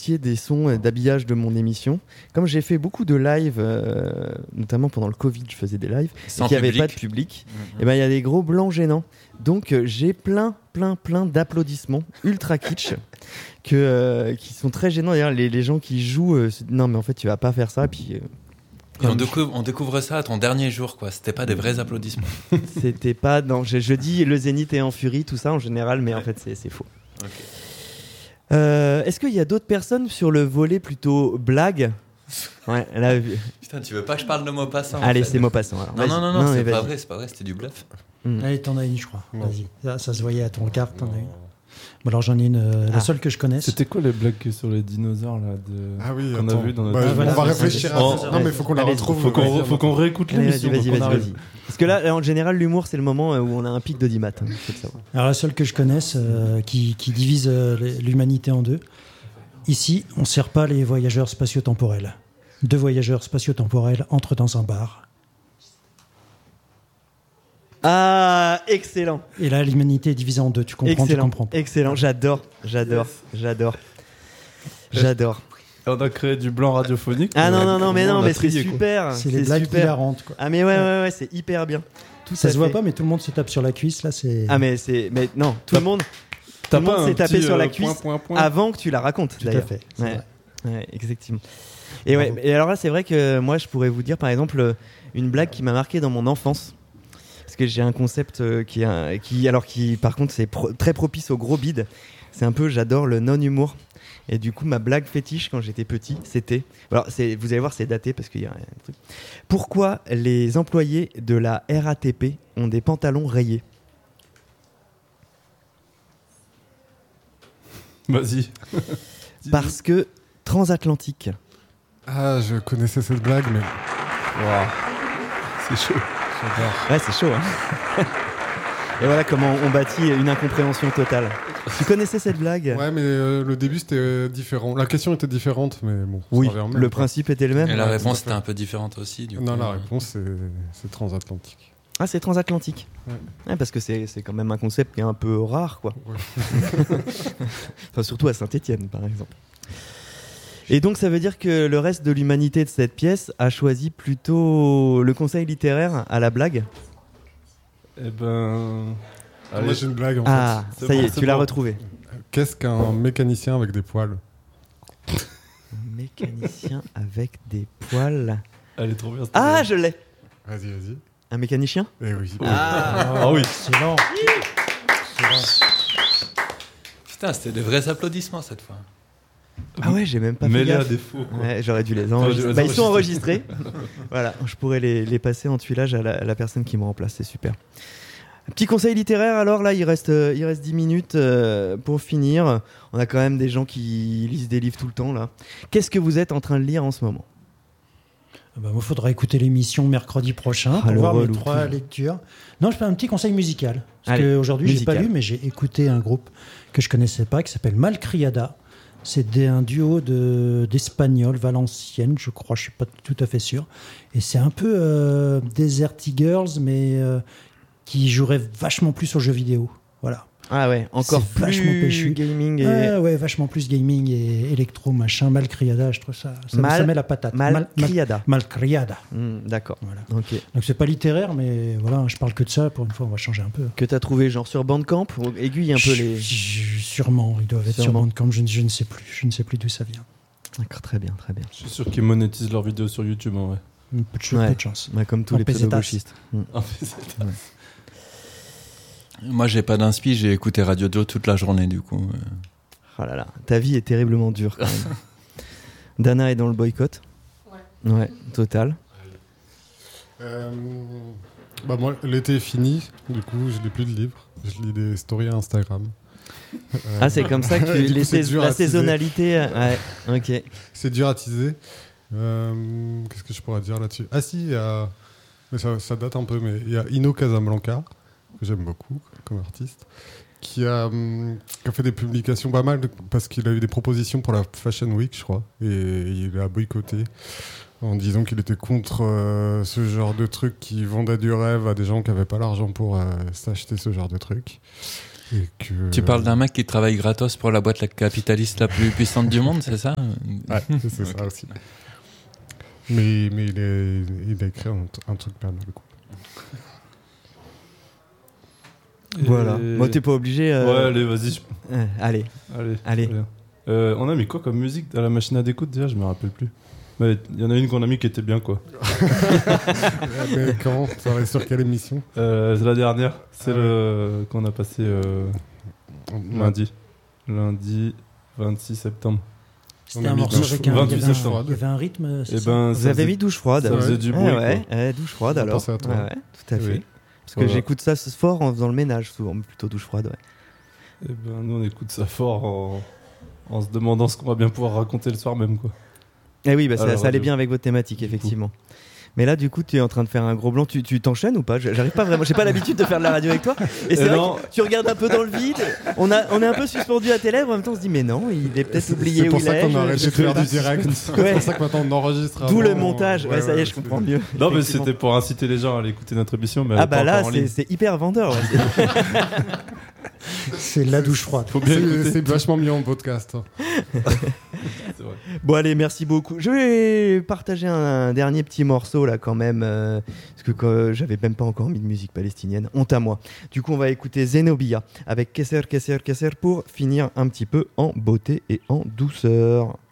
apprécié des sons d'habillage de mon émission. Comme j'ai fait beaucoup de lives, notamment pendant le Covid, je faisais des lives, et qu'il n'y avait pas de public, et ben il y a des gros blancs gênants. Donc j'ai plein d'applaudissements ultra kitsch qui sont très gênants. D'ailleurs, les gens qui jouent, non mais en fait tu vas pas faire ça. Puis et on découvre ça à ton dernier jour, quoi. C'était pas des vrais applaudissements. C'était pas. Non, je dis le Zénith est en furie, tout ça en général, mais en fait c'est faux. Okay. Est-ce qu'il y a d'autres personnes sur le volet plutôt blague? Ouais, là. Putain, tu veux pas que je parle de Maupassant? Allez, c'est Maupassant. Alors, non, c'est pas vrai, c'était du bluff. Allez, t'en as une, je crois. Vas-y. Ça se voyait à ton carte, t'en as une. Bon, alors j'en ai une, la seule que je connaisse. C'était quoi les blagues sur les dinosaures là qu'on a vu dans notre... on va réfléchir à ça. Non mais faut qu'on la retrouve. Faut qu'on réécoute l'émission. Vas-y. Parce que là, en général, l'humour, c'est le moment où on a un pic d'audimat. Alors la seule que je connaisse qui divise l'humanité en deux. Ici, on ne sert pas les voyageurs spatio-temporels. 2 voyageurs spatio-temporels entrent dans un bar. Ah, excellent. Et là, l'humanité est divisée en deux. Tu comprends, excellent. Tu comprends pas. Excellent, j'adore. On a créé du blanc radiophonique. Ah non, mais c'est super. C'est les blagues hilarantes, quoi. Ah mais ouais, c'est hyper bien. Ça se voit pas, mais tout le monde se tape sur la cuisse là. C'est. Ah mais non, tout le monde s'est tapé sur la cuisse avant que tu la racontes. Tout à fait. Ouais, exactement. Et alors là, c'est vrai que moi, je pourrais vous dire par exemple une blague qui m'a marqué dans mon enfance. Parce que j'ai un concept qui par contre c'est très propice au gros bide. C'est un peu, j'adore le non-humour. Et du coup, ma blague fétiche quand j'étais petit, c'était... Alors, vous allez voir, c'est daté parce qu'il y a un truc. Pourquoi les employés de la RATP ont des pantalons rayés? Vas-y. Parce que transatlantique. Ah, je connaissais cette blague, mais... Wow. C'est chaud. Ouais, c'est chaud, hein. Et voilà comment on bâtit une incompréhension totale. Tu connaissais cette blague? Ouais, mais le début c'était différent. La question était différente, mais bon. Oui, le principe était le même. Et la réponse était un peu différente aussi. Du coup. Non, la réponse c'est transatlantique. Ah, c'est transatlantique. Ouais, parce que c'est quand même un concept qui est un peu rare, quoi. Ouais. Enfin, surtout à Saint-Étienne, par exemple. Et donc, ça veut dire que le reste de l'humanité de cette pièce a choisi plutôt le conseil littéraire à la blague. Eh ben... Allez. Moi, j'ai une blague, en fait. Ah, ça y est, tu l'as retrouvé. Qu'est-ce qu'un mécanicien avec des poils? Un mécanicien avec des poils... Elle est trop bien. Ah, je l'ai. Vas-y. Un mécanicien? Eh oui. Ah oui. Excellent. Putain, c'était de vrais applaudissements cette fois. Ah ouais, j'ai même pas fait Mêlés gaffe. à défaut. Ouais, j'aurais dû les enregistrer. Ils sont enregistrés. Voilà, je pourrais les passer en tuilage à la personne qui me remplace, c'est super. Petit conseil littéraire, alors là, il reste 10 minutes pour finir. On a quand même des gens qui lisent des livres tout le temps, là. Qu'est-ce que vous êtes en train de lire en ce moment? Moi, il faudra écouter l'émission mercredi prochain pour voir mes 3 lectures. Non, je fais un petit conseil musical. Parce qu'aujourd'hui, je n'ai pas lu, mais j'ai écouté un groupe que je ne connaissais pas qui s'appelle Malcriada. C'est un duo d'Espagnols, valenciennes, je crois, je ne suis pas tout à fait sûr. Et c'est un peu Desert Girls, mais qui jouerait vachement plus aux jeux vidéo. Voilà. Ah ouais, encore c'est vachement péchu. Gaming ouais, vachement plus gaming et électro, machin. Malcriada, je trouve ça met la patate. Malcriada. Malcriada. D'accord. Voilà. Okay. Donc c'est pas littéraire, mais voilà, je parle que de ça. Pour une fois, on va changer un peu. Que t'as trouvé genre sur Bandcamp, aiguille un peu les. Sûrement, ils doivent être sur Bandcamp. Je ne sais plus. Je ne sais plus d'où ça vient. D'accord, très bien. Je suis sûr qu'ils monétisent leurs vidéos sur YouTube, en vrai. Peu de chance. Ouais, comme tous les pseudo-gauchistes. Moi, j'ai pas d'inspi, j'ai écouté Radio Joe toute la journée, du coup. Oh là là, ta vie est terriblement dure, quand même. Dana est dans le boycott. Ouais, total. Moi, l'été est fini, du coup, je lis plus de livres. Je lis des stories Instagram. Ah, c'est comme ça que la saisonnalité... Ouais, ok. C'est dur à teaser. Qu'est-ce que je pourrais dire là-dessus? Ah si, mais ça date un peu, mais il y a Ino Casablanca, que j'aime beaucoup comme artiste, qui a fait des publications pas mal parce qu'il a eu des propositions pour la Fashion Week, je crois, et il a boycotté en disant qu'il était contre ce genre de trucs qui vendaient du rêve à des gens qui n'avaient pas l'argent pour s'acheter ce genre de trucs. Tu parles d'un mec qui travaille gratos pour la boîte capitaliste la plus puissante du monde, c'est ça? Ouais, c'est ça aussi. Mais il a écrit un truc pas mal, coup. Voilà. Moi, t'es pas obligé. Ouais, allez, vas-y. Allez. On a mis quoi comme musique à la machine à découte déjà? Je me rappelle plus. Mais il y en a une qu'on a mis qui était bien, quoi. Mais quand? Sur quelle émission? C'est la dernière. C'est qu'on a passé lundi 26 septembre. C'était un morceau avec il y avait un rythme. Vous avez mis douche froide. Ça faisait du bruit. Douche froide alors. À toi. Ouais, tout à fait. Parce que j'écoute ça fort en faisant le ménage souvent, mais plutôt douche froide. Ouais. Et nous on écoute ça fort en se demandant ce qu'on va bien pouvoir raconter le soir même, quoi. Eh oui, ça allait bien avec votre thématique, effectivement. Mais là, du coup, tu es en train de faire un gros blanc. Tu t'enchaînes ou pas? J'arrive pas vraiment. J'ai pas l'habitude de faire de la radio avec toi. Et c'est vrai que tu regardes un peu dans le vide. On est un peu suspendu à tes lèvres. En même temps, on se dit, mais non, il est peut-être oublié où il est. C'est pour ça qu'on a arrêté de faire du direct. C'est pour ça que maintenant on enregistre. D'où le montage. Ouais, ça y est, je comprends mieux. Non, mais c'était pour inciter les gens à aller écouter notre émission. Mais là, c'est hyper vendeur. C'est la douche froide. C'est vachement mieux en podcast. C'est vrai. Bon, allez, merci beaucoup. Je vais partager un dernier petit morceau là quand même, parce que j'avais même pas encore mis de musique palestinienne. Honte à moi. Du coup, on va écouter Zenobia avec Kesser pour finir un petit peu en beauté et en douceur.